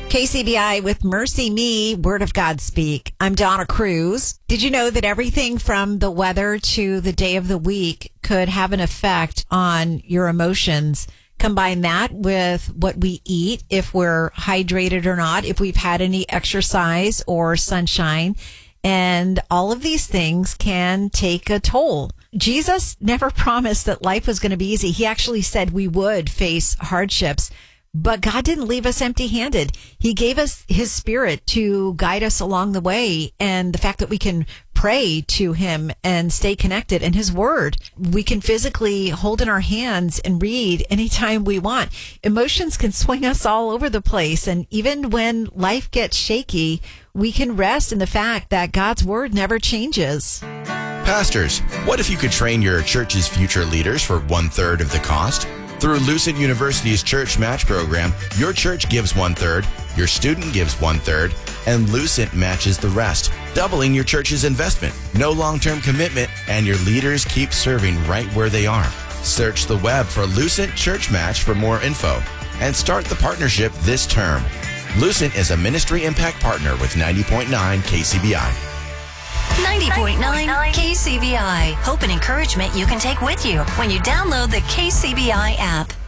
KCBI with Mercy Me, Word of God Speak. I'm Donna Cruz. Did you know that everything from the weather to the day of the week could have an effect on your emotions? Combine that with what we eat, if we're hydrated or not, if we've had any exercise or sunshine, and all of these things can take a toll. Jesus never promised that life was going to be easy. He actually said we would face hardships. But God didn't leave us empty-handed. He gave us His Spirit to guide us along the way. And the fact that we can pray to Him and stay connected, and His Word we can physically hold in our hands and read anytime we want. Emotions can swing us all over the place. And even when life gets shaky, we can rest in the fact that God's Word never changes. Pastors, what if you could train your church's future leaders for 1/3 of the cost? Through Lucent University's Church Match program, your church gives 1/3, your student gives 1/3, and Lucent matches the rest, doubling your church's investment. No long-term commitment, and your leaders keep serving right where they are. Search the web for Lucent Church Match for more info and start the partnership this term. Lucent is a ministry impact partner with 90.9 KCBI. 90.9 KCBI. Hope and encouragement you can take with you when you download the KCBI app.